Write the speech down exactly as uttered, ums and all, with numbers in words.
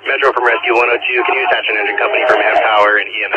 Metro from Rescue one oh two. Can you attach an engine company for manpower and E M